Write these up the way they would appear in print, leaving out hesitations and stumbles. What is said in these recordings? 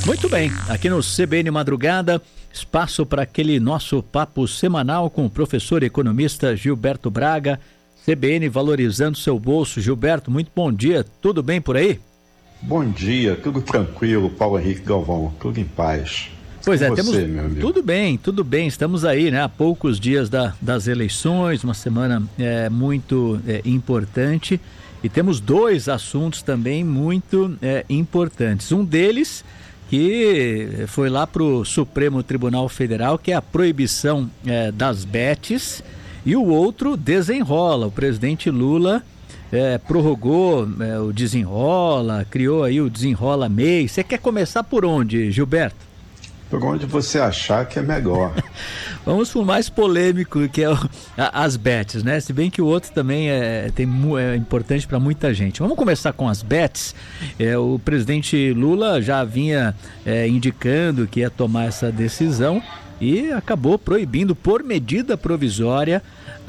Muito bem, aqui no CBN Madrugada, espaço para aquele nosso papo semanal com o professor economista Gilberto Braga. CBN valorizando seu bolso. Gilberto, muito bom dia, tudo bem por aí? Bom dia, tudo tranquilo, Paulo Henrique Galvão, tudo em paz. Pois é, você, meu amigo? Tudo bem, estamos aí, né, há poucos dias das eleições, uma semana muito importante, e temos dois assuntos também muito importantes. Um deles que foi lá para o Supremo Tribunal Federal, que é a proibição das bets, e o outro desenrola. O presidente Lula prorrogou o desenrola, criou aí o Desenrola MEI. Você quer começar por onde, Gilberto? Por onde você achar que é melhor. Vamos pro mais polêmico, que é as bets, né? Se bem que o outro também é importante para muita gente. Vamos começar com as bets. O presidente Lula já vinha indicando que ia tomar essa decisão e acabou proibindo por medida provisória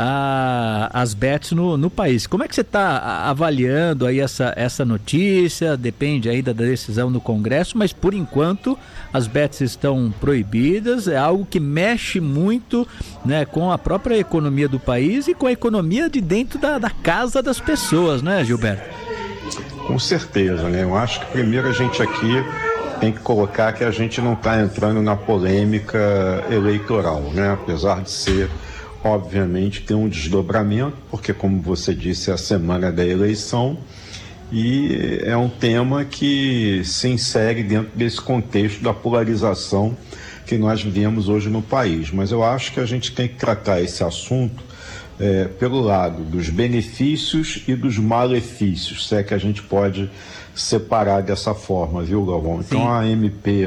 as bets no país. Como é que você está avaliando aí essa notícia? Depende aí da decisão do Congresso, mas por enquanto as bets estão proibidas. É algo que mexe muito, né, com a própria economia do país e com a economia de dentro da casa das pessoas, né, Gilberto? Com certeza, né? Eu acho que primeiro a gente aqui tem que colocar que a gente não está entrando na polêmica eleitoral, né? Apesar de ser, obviamente, ter um desdobramento, porque, como você disse, é a semana da eleição e é um tema que se insere dentro desse contexto da polarização que nós vivemos hoje no país. Mas eu acho que a gente tem que tratar esse assunto pelo lado dos benefícios e dos malefícios, se é que a gente pode separar dessa forma, viu, Galvão? Então, a MP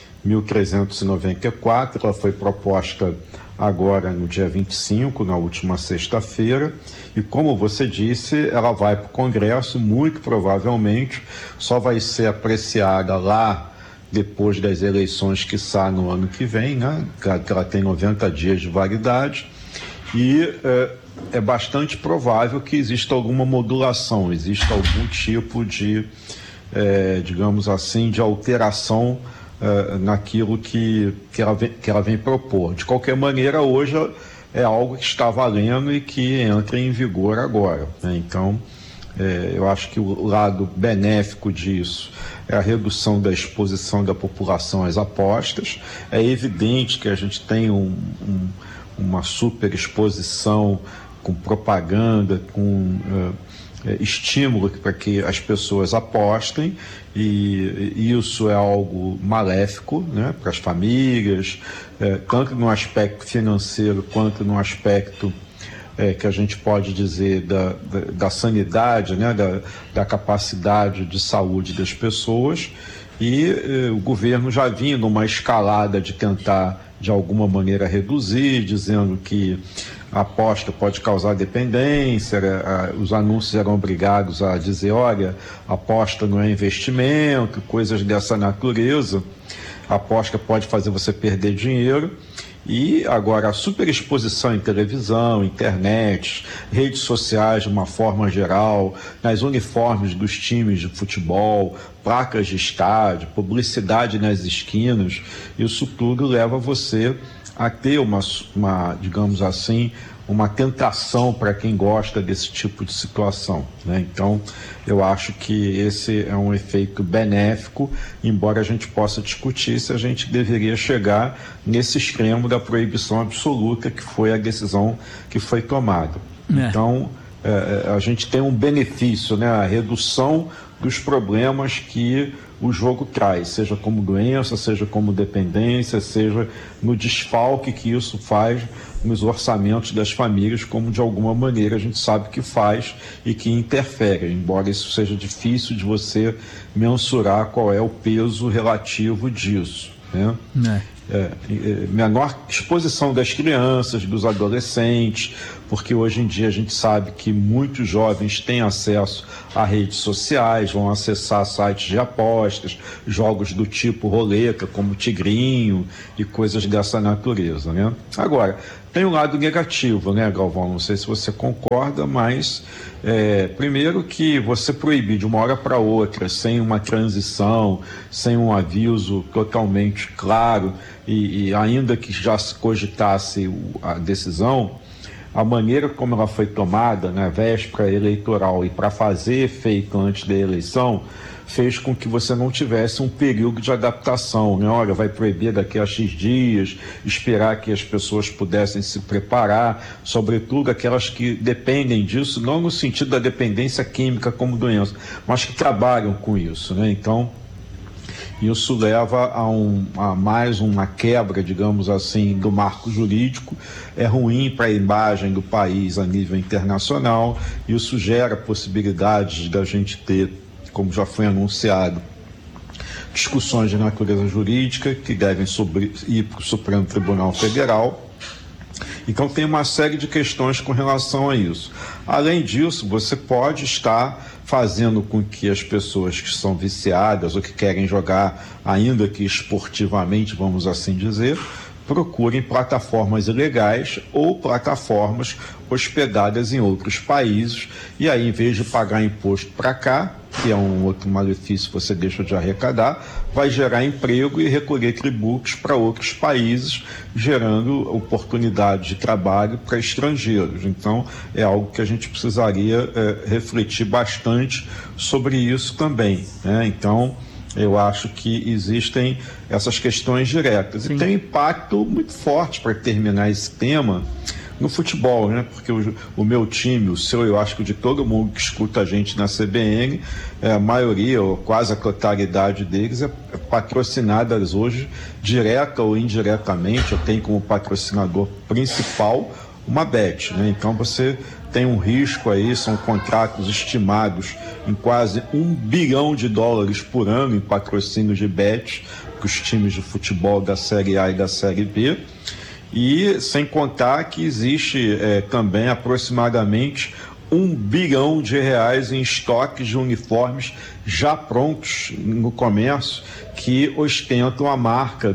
1394, ela foi proposta agora no dia 25, na última sexta-feira, e como você disse, ela vai para o Congresso, muito provavelmente só vai ser apreciada lá depois das eleições que sai no ano que vem, né? Que ela tem 90 dias de validade, e é bastante provável que exista alguma modulação, exista algum tipo de, digamos assim, de alteração naquilo que ela vem propor. De qualquer maneira, hoje é algo que está valendo e que entra em vigor agora, né? Então, eu acho que o lado benéfico disso é a redução da exposição da população às apostas. É evidente que a gente tem uma superexposição com propaganda, com estímulo para que as pessoas apostem, e isso é algo maléfico, né, para as famílias, tanto no aspecto financeiro quanto no aspecto que a gente pode dizer da sanidade, né, da capacidade de saúde das pessoas. E o governo já vinha numa escalada de tentar de alguma maneira reduzir, dizendo que a aposta pode causar dependência. Os anúncios eram obrigados a dizer, olha, aposta não é investimento, coisas dessa natureza. A aposta pode fazer você perder dinheiro. E agora a superexposição em televisão, internet, redes sociais de uma forma geral, nas uniformes dos times de futebol, placas de estádio, publicidade nas esquinas, isso tudo leva você a ter uma digamos assim, uma tentação para quem gosta desse tipo de situação, né? Então, eu acho que esse é um efeito benéfico, embora a gente possa discutir se a gente deveria chegar nesse extremo da proibição absoluta, que foi a decisão que foi tomada. Então, a gente tem um benefício, né? A redução dos problemas que o jogo traz, seja como doença, seja como dependência, seja no desfalque que isso faz nos orçamentos das famílias, como de alguma maneira a gente sabe que faz e que interfere, embora isso seja difícil de você mensurar qual é o peso relativo disso, né? Menor exposição das crianças, dos adolescentes, porque hoje em dia a gente sabe que muitos jovens têm acesso a redes sociais, vão acessar sites de apostas, jogos do tipo roleta, como Tigrinho e coisas dessa natureza, né? Agora, Tem um lado negativo, né, Galvão? Não sei se você concorda, mas primeiro que você proibir de uma hora para outra, sem uma transição, sem um aviso totalmente claro, e ainda que já se cogitasse a decisão, a maneira como ela foi tomada na véspera eleitoral e para fazer efeito antes da eleição, fez com que você não tivesse um período de adaptação, né? Olha, vai proibir daqui a X dias, esperar que as pessoas pudessem se preparar, sobretudo aquelas que dependem disso, não no sentido da dependência química como doença, mas que trabalham com isso, né? Então, isso leva a mais uma quebra, digamos assim, do marco jurídico. É ruim para a imagem do país a nível internacional. Isso gera possibilidades da gente ter, como já foi anunciado, discussões de natureza jurídica que devem ir para o Supremo Tribunal Federal. Então tem uma série de questões com relação a isso. Além disso, você pode estar fazendo com que as pessoas que são viciadas ou que querem jogar, ainda que esportivamente, vamos assim dizer, procurem plataformas ilegais ou plataformas hospedadas em outros países, e aí, em vez de pagar imposto para cá, que é um outro malefício que você deixa de arrecadar, vai gerar emprego e recolher tributos para outros países, gerando oportunidade de trabalho para estrangeiros. Então, é algo que a gente precisaria refletir bastante sobre isso também, né? Então, eu acho que existem essas questões diretas. Sim. E tem um impacto muito forte, para terminar esse tema, no futebol, né? Porque o meu time, o seu, eu acho que de todo mundo que escuta a gente na CBN, a maioria, ou quase a totalidade deles, é patrocinadas hoje, direta ou indiretamente. Eu tenho como patrocinador principal uma Bet, né? Então você tem um risco aí, são contratos estimados em quase $1 bilhão por ano em patrocínios de Bet para os times de futebol da Série A e da Série B. E sem contar que existe também aproximadamente R$1 bilhão em estoques de uniformes já prontos no comércio, que ostentam a marca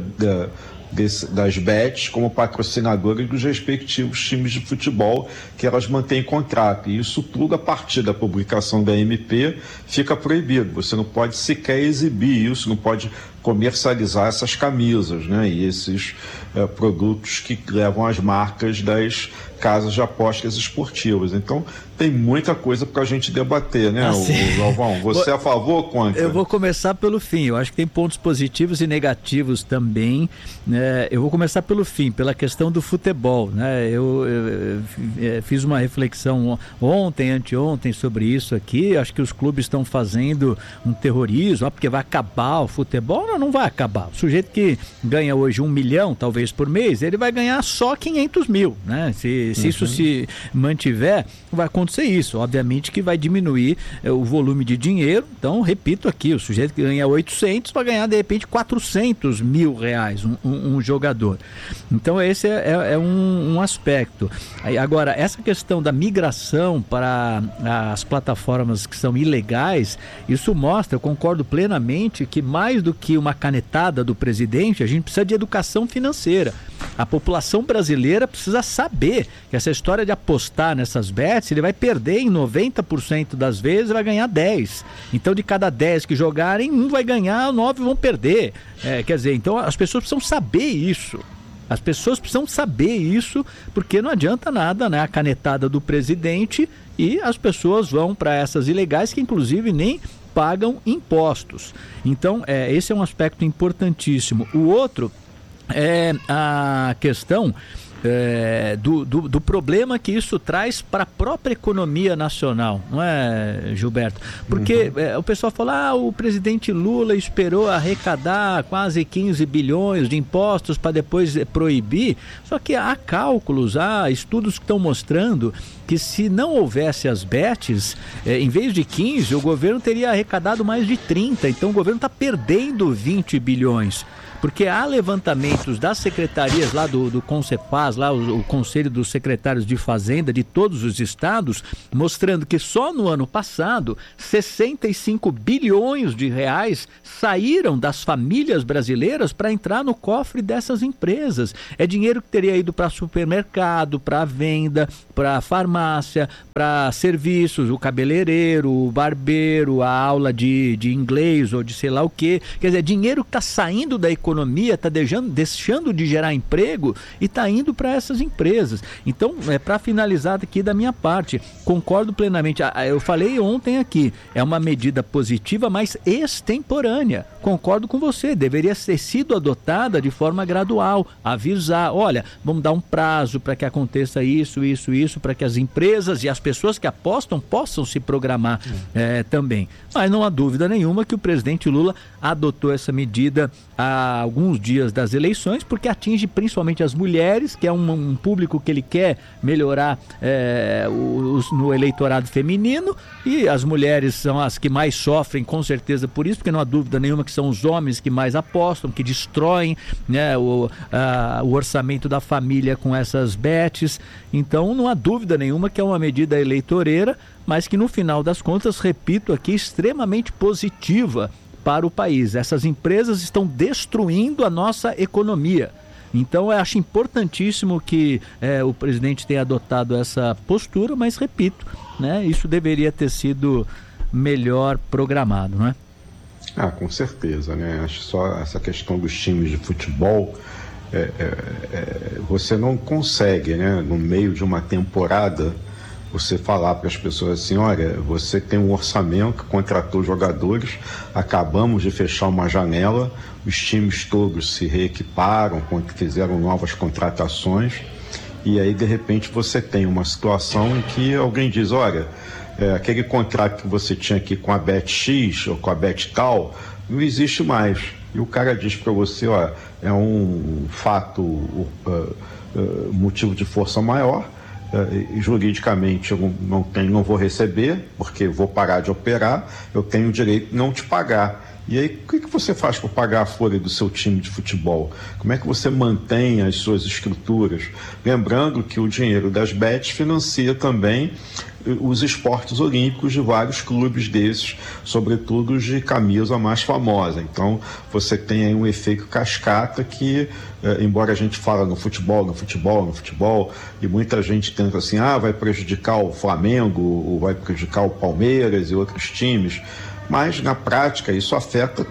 das bets como patrocinadoras dos respectivos times de futebol que elas mantêm contrato. E isso tudo, a partir da publicação da MP, fica proibido. Você não pode sequer exibir isso, não pode comercializar essas camisas, né? E esses produtos que levam as marcas das casas de apostas esportivas. Então, tem muita coisa para a gente debater, né, Galvão? Você é a favor ou contra? Eu vou começar pelo fim. Eu acho que tem pontos positivos e negativos também, né? Eu vou começar pelo fim, pela questão do futebol, né? Eu fiz uma reflexão ontem, anteontem, sobre isso aqui. Acho que os clubes estão fazendo um terrorismo, porque vai acabar o futebol. Não vai acabar. O sujeito que ganha hoje 1 milhão, talvez por mês, ele vai ganhar só 500 mil, né? Se isso se mantiver, vai acontecer isso. Obviamente que vai diminuir o volume de dinheiro. Então, repito aqui, o sujeito que ganha 800 vai ganhar, de repente, 400 mil reais, um jogador. Então, esse é um aspecto. Agora, essa questão da migração para as plataformas que são ilegais, isso mostra, eu concordo plenamente, que mais do que uma canetada do presidente, a gente precisa de educação financeira. A população brasileira precisa saber que essa história de apostar nessas bets, ele vai perder em 90% das vezes, vai ganhar 10. Então, de cada 10 que jogarem, 1 vai ganhar, 9 vão perder. Quer dizer, então as pessoas precisam saber isso. As pessoas precisam saber isso, porque não adianta nada, né? A canetada do presidente, e as pessoas vão para essas ilegais que, inclusive, nem pagam impostos. Então, esse é um aspecto importantíssimo. O outro é a questão do problema que isso traz para a própria economia nacional, não é, Gilberto? Porque o pessoal fala, o presidente Lula esperou arrecadar quase 15 bilhões de impostos para depois proibir, só que há cálculos, há estudos que estão mostrando que se não houvesse as bets, em vez de 15, o governo teria arrecadado mais de 30, então o governo está perdendo 20 bilhões. Porque há levantamentos das secretarias lá do Concepaz, aliás, lá o Conselho dos Secretários de Fazenda de todos os estados, mostrando que só no ano passado 65 bilhões de reais saíram das famílias brasileiras para entrar no cofre dessas empresas. É dinheiro que teria ido para supermercado, para venda, para farmácia, para serviços, o cabeleireiro, o barbeiro, a aula de inglês ou de sei lá o quê. Quer dizer, dinheiro que está saindo da economia, está deixando de gerar emprego e está indo para essas empresas. Então, para finalizar aqui da minha parte, concordo plenamente. Eu falei ontem aqui, é uma medida positiva, mas extemporânea. Concordo com você, deveria ter sido adotada de forma gradual, avisar, olha, vamos dar um prazo para que aconteça isso, para que as empresas e as pessoas que apostam possam se programar também. Mas não há dúvida nenhuma que o presidente Lula adotou essa medida há alguns dias das eleições, porque atinge principalmente as mulheres, que é um público que ele quer melhorar no eleitorado feminino, e as mulheres são as que mais sofrem, com certeza, por isso, porque não há dúvida nenhuma que são os homens que mais apostam, que destroem, né, o orçamento da família com essas bets. Então não há dúvida nenhuma que é uma medida eleitoreira, mas que no final das contas, repito aqui, extremamente positiva para o país. Essas empresas estão destruindo a nossa economia. Então eu acho importantíssimo que o presidente tenha adotado essa postura, mas repito, né, isso deveria ter sido melhor programado, não é? Com certeza, né? Acho só essa questão dos times de futebol, você não consegue, né, no meio de uma temporada, você falar para as pessoas assim, olha, você tem um orçamento, contratou jogadores, acabamos de fechar uma janela, os times todos se reequiparam, fizeram novas contratações, e aí de repente você tem uma situação em que alguém diz, olha, aquele contrato que você tinha aqui com a Bet X ou com a Bet tal, não existe mais. E o cara diz para você, ó, é um fato, motivo de força maior, juridicamente eu não vou receber, porque vou parar de operar, eu tenho o direito de não te pagar. E aí, o que você faz para pagar a folha do seu time de futebol? Como é que você mantém as suas estruturas? Lembrando que o dinheiro das bets financia também os esportes olímpicos de vários clubes desses, sobretudo os de camisa mais famosa. Então, você tem aí um efeito cascata que, embora a gente fala no futebol, e muita gente tenta assim, vai prejudicar o Flamengo, ou vai prejudicar o Palmeiras e outros times, mas na prática isso afeta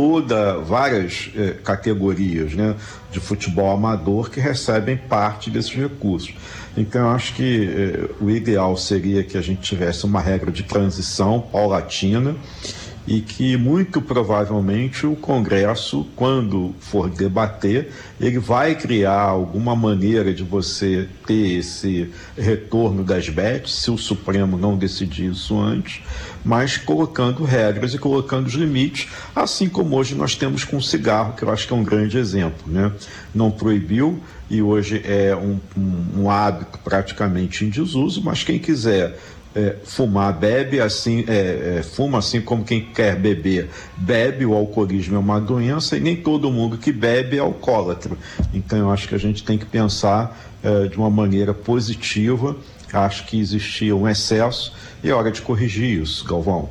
várias categorias, né, de futebol amador que recebem parte desses recursos. Então eu acho que o ideal seria que a gente tivesse uma regra de transição paulatina e que muito provavelmente o Congresso, quando for debater, ele vai criar alguma maneira de você ter esse retorno das bets, se o Supremo não decidir isso antes, mas colocando regras e colocando os limites, assim como hoje nós temos com o cigarro, que eu acho que é um grande exemplo, né? Não proibiu e hoje é um hábito praticamente em desuso, mas quem quiser fumar, bebe assim, fuma assim como quem quer beber, bebe. O alcoolismo é uma doença e nem todo mundo que bebe é alcoólatra. Então eu acho que a gente tem que pensar de uma maneira positiva. Acho que existia um excesso e é hora de corrigir isso, Galvão.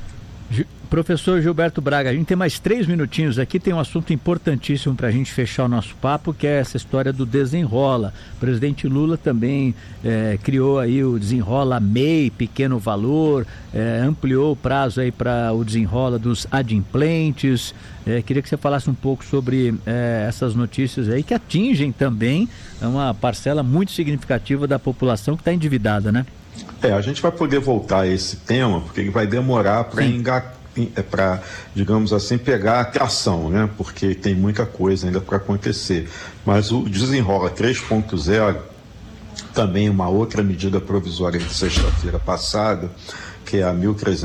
Professor Gilberto Braga, a gente tem mais 3 minutinhos aqui, tem um assunto importantíssimo para a gente fechar o nosso papo, que é essa história do Desenrola. O presidente Lula também criou aí o Desenrola MEI, pequeno valor, ampliou o prazo aí para o Desenrola dos adimplentes. Queria que você falasse um pouco sobre essas notícias aí que atingem também uma parcela muito significativa da população que está endividada, né? A gente vai poder voltar a esse tema, porque ele vai demorar para, digamos assim, pegar a tração, né? Porque tem muita coisa ainda para acontecer. Mas o Desenrola 3.0, também uma outra medida provisória de sexta-feira passada, que é a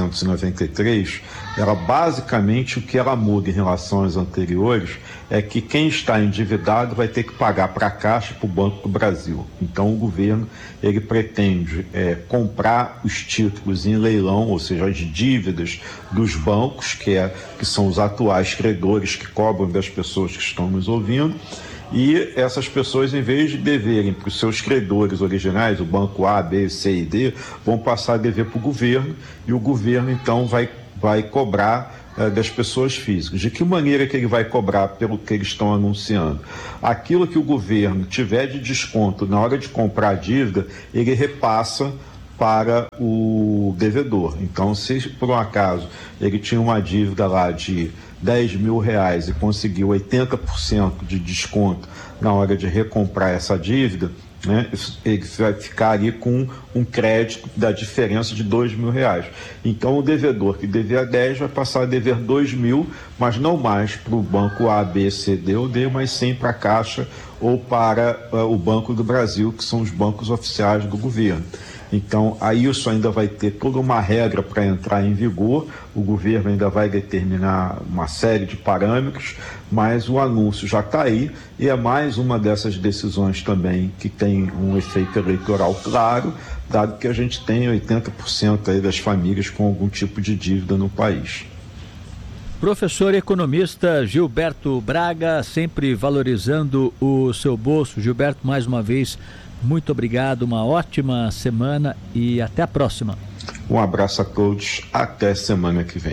1393, ela basicamente o que ela muda em relação às anteriores é que quem está endividado vai ter que pagar para a Caixa e para o Banco do Brasil. Então o governo ele pretende comprar os títulos em leilão, ou seja, as dívidas dos bancos, que são os atuais credores que cobram das pessoas que estão nos ouvindo, E essas pessoas, em vez de deverem para os seus credores originais, o banco A, B, C e D, vão passar a dever para o governo, e o governo então vai cobrar das pessoas físicas. De que maneira que ele vai cobrar pelo que eles estão anunciando? Aquilo que o governo tiver de desconto na hora de comprar a dívida, ele repassa para o devedor. Então, se por um acaso ele tinha uma dívida lá de R$10 mil e conseguiu 80% de desconto na hora de recomprar essa dívida, né, ele vai ficar ali com um crédito da diferença de R$2 mil. Então o devedor que devia 10 vai passar a dever 2 mil, mas não mais para o banco A, B, C, D ou D, mas sim para a Caixa ou para o Banco do Brasil, que são os bancos oficiais do governo. Então, aí isso ainda vai ter toda uma regra para entrar em vigor, o governo ainda vai determinar uma série de parâmetros, mas o anúncio já está aí e é mais uma dessas decisões também que tem um efeito eleitoral claro, dado que a gente tem 80% aí das famílias com algum tipo de dívida no país. Professor economista Gilberto Braga, sempre valorizando o seu bolso. Gilberto, mais uma vez, muito obrigado, uma ótima semana e até a próxima. Um abraço a todos, até semana que vem.